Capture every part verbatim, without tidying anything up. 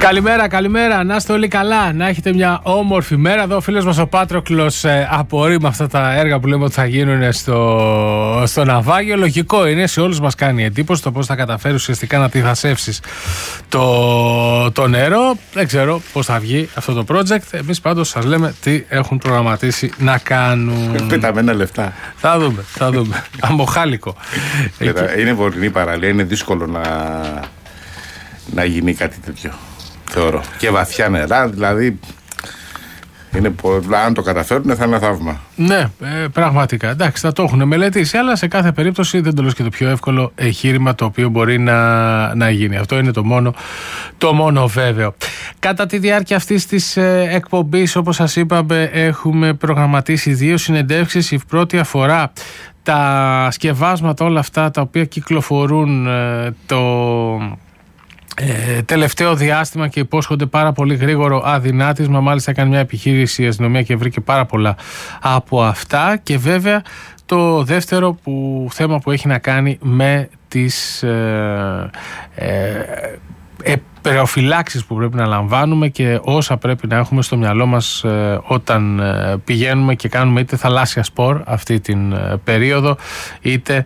Καλημέρα, καλημέρα. Να είστε όλοι καλά. Να έχετε μια όμορφη μέρα. Εδώ ο φίλος μας ο Πάτροκλος ε, απορεί με αυτά τα έργα που λέμε ότι θα γίνουν στο, στο ναυάγιο. Λογικό είναι, σε όλους μας κάνει εντύπωση το πώς θα καταφέρει ουσιαστικά να τυθασεύσεις το, το νερό. Δεν ξέρω πώς θα βγει αυτό το project. Εμείς πάντως σας λέμε τι έχουν προγραμματίσει να κάνουν. Πεταμένα λεφτά. Θα δούμε, θα δούμε. Αμοχάλικο. Είναι βορεινή παραλία, είναι δύσκολο να, να γίνει κάτι τέτοιο. Θεωρώ. Και βαθιά νερά, δηλαδή. Είναι, αν το καταφέρουν θα είναι θαύμα. Ναι, ε, πραγματικά. Εντάξει, θα το έχουν μελετήσει, αλλά σε κάθε περίπτωση δεν το λέω και το πιο εύκολο εγχείρημα το οποίο μπορεί να, να γίνει. Αυτό είναι το μόνο, το μόνο βέβαιο. Κατά τη διάρκεια αυτής της ε, εκπομπής, όπως σας είπαμε, έχουμε προγραμματίσει δύο συνεντεύξεις. Η πρώτη αφορά τα σκευάσματα όλα αυτά τα οποία κυκλοφορούν ε, το... Ε, τελευταίο διάστημα και υπόσχονται πάρα πολύ γρήγορο αδυνάτισμα. Μάλιστα έκανε μια επιχείρηση η αστυνομία και βρήκε πάρα πολλά από αυτά. Και βέβαια το δεύτερο που, θέμα που έχει να κάνει με τις ε, ε, προφυλάξεις που πρέπει να λαμβάνουμε και όσα πρέπει να έχουμε στο μυαλό μας ε, όταν ε, πηγαίνουμε και κάνουμε είτε θαλάσσια σπορ αυτή την ε, περίοδο, είτε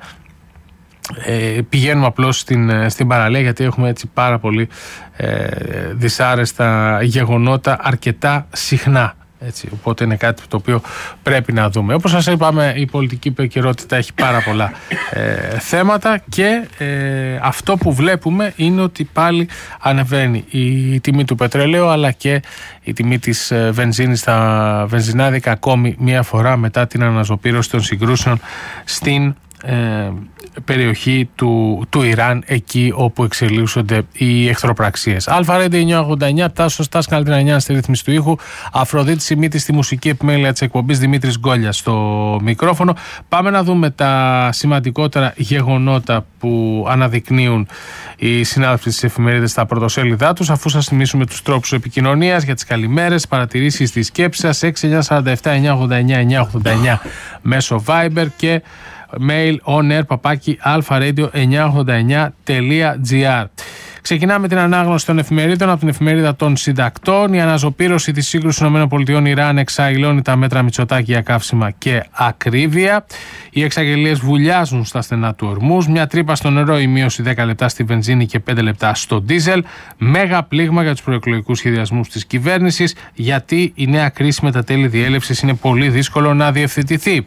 Ε, πηγαίνουμε απλώς στην, στην παραλία, γιατί έχουμε έτσι πάρα πολύ ε, δυσάρεστα γεγονότα αρκετά συχνά, έτσι. Οπότε είναι κάτι το οποίο πρέπει να δούμε. Όπως σας είπαμε, η πολιτική επικαιρότητα έχει πάρα πολλά ε, θέματα και ε, αυτό που βλέπουμε είναι ότι πάλι ανεβαίνει η τιμή του πετρελαίου, αλλά και η τιμή της ε, βενζίνης στα βενζινάδικα ακόμη μία φορά μετά την αναζωπήρωση των συγκρούσεων στην Ε, περιοχή του, του Ιράν, εκεί όπου εξελίσσονται οι εχθροπραξίες. Αλφα-Ρέντι εννιακόσια ογδόντα εννιά, Τάσος Στάς Καλτρινανιά στη ρύθμιση του ήχου, Αφροδίτη Σιμίτη στη μουσική επιμέλεια της εκπομπής, Δημήτρης Γκόλιας στο μικρόφωνο. Πάμε να δούμε τα σημαντικότερα γεγονότα που αναδεικνύουν οι συνάδελφοι της εφημερίδας στα πρωτοσέλιδά τους, αφού σας θυμίσουμε τους τρόπους επικοινωνίας για τις καλημέρες, παρατηρήσεις, τις σκέψεις σας. Έξι εννιά τέσσερα επτά εννιά ογδόντα εννιά εννιά ογδόντα εννιά μέσω Viber και mail onair παπάκι alpharadio εννιακόσια ογδόντα εννιά τελεία gr. Ξεκινάμε την ανάγνωση των εφημερίδων από την εφημερίδα των συντακτών. Η αναζωπήρωση της σύγκρουσης ΗΠΑ Ιράν εξαϊλώνει τα μέτρα Μητσοτάκη για καύσιμα και ακρίβεια. Οι εξαγγελίες βουλιάζουν στα στενά του Ορμούζ. Μια τρύπα στο νερό, η μείωση δέκα λεπτά στη βενζίνη και πέντε λεπτά στο ντίζελ. Μέγα πλήγμα για τους προεκλογικούς σχεδιασμούς της κυβέρνησης, γιατί η νέα κρίση με τα τέλη διέλευσης είναι πολύ δύσκολο να διευθετηθεί.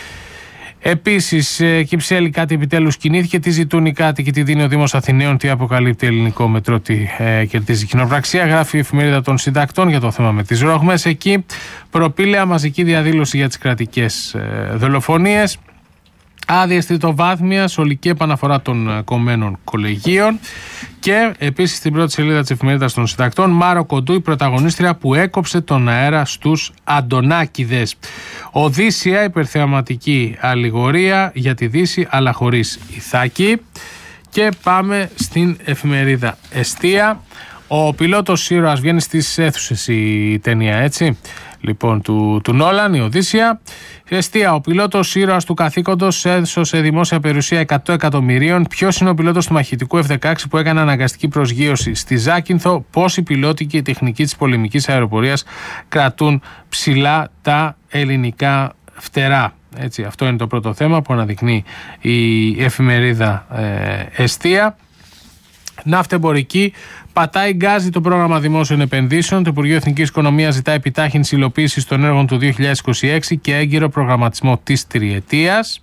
Επίσης, Κυψέλη, κάτι επιτέλους κινήθηκε. Τι ζητούν οι κάτοικοι, τι δίνει ο Δήμος Αθηναίων, τι αποκαλύπτει ελληνικό μετρό, τι ε, κερδίζει κοινοπραξία. Γράφει η εφημερίδα των συντακτών για το θέμα με τις ρογμές. Εκεί προπήλαια μαζική διαδήλωση για τις κρατικές ε, δολοφονίες. Άδειες τριτοβάθμιας, ολική επαναφορά των κομμένων κολεγίων. Και επίσης στην πρώτη σελίδα της εφημερίδας των συντακτών, Μάρο Κοντού, η πρωταγωνίστρια που έκοψε τον αέρα στους Αντωνάκηδες. Οδύσσια, υπερθεαματική αλληγορία για τη Δύση, αλλά χωρίς Ιθάκη. Και πάμε στην εφημερίδα Εστία. Ο πιλότος ήρωας, βγαίνει στις αίθουσες η ταινία, έτσι, λοιπόν, του, του Νόλαν, η Οδύσσια. Εστία, ο πιλότος ήρωας του καθήκοντος έσωσε δημόσια περιουσία εκατό εκατομμυρίων. Ποιος είναι ο πιλότος του μαχητικού εφ δεκαέξι που έκανε αναγκαστική προσγείωση στη Ζάκυνθο? Πώς οι πιλότοι και η τεχνική της πολεμικής αεροπορίας κρατούν ψηλά τα ελληνικά φτερά? Έτσι, αυτό είναι το πρώτο θέμα που αναδεικνύει η εφημερίδα ε, Εστία. Ναυτεμπορική, πατάει γκάζι το πρόγραμμα δημόσιων επενδύσεων. Το Υπουργείο Εθνικής Οικονομίας ζητά επιτάχυνση υλοποίησης των έργων του δύο χιλιάδες είκοσι έξι και έγκυρο προγραμματισμό της τριετίας.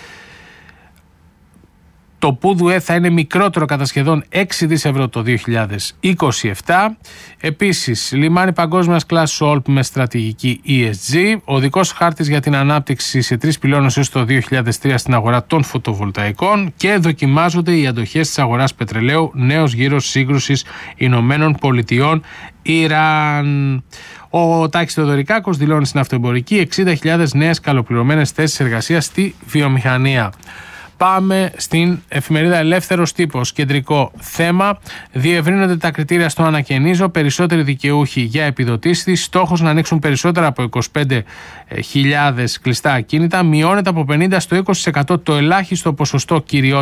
Το ΠΟΥΔΟΕ θα είναι μικρότερο κατά σχεδόν έξι δισεκατομμύρια ευρώ το δύο χιλιάδες είκοσι επτά. Επίσης, λιμάνι παγκόσμιας κλάσης ΟΛΠ με στρατηγική ι ες τζι. Οδικός χάρτης για την ανάπτυξη σε τρεις πυλώνες έως το δύο χιλιάδες τρία στην αγορά των φωτοβολταϊκών. Και δοκιμάζονται οι αντοχές της αγοράς πετρελαίου. Νέος γύρος σύγκρουσης Ηνωμένων Πολιτειών Ιράν. Ο Τάκης Θεοδωρικάκος δηλώνει στην Ναυτεμπορική εξήντα χιλιάδες νέες καλοπληρωμένες θέσεις εργασίας στη βιομηχανία. Πάμε στην εφημερίδα Ελεύθερος Τύπος. Κεντρικό θέμα. Διευρύνονται τα κριτήρια στο ανακαινίζω. Περισσότεροι δικαιούχοι για επιδοτήσεις. Στόχος να ανοίξουν περισσότερα από είκοσι πέντε χιλιάδες κλειστά ακίνητα. Μειώνεται από πενήντα στο είκοσι τοις εκατό το ελάχιστο ποσοστό κυριότητας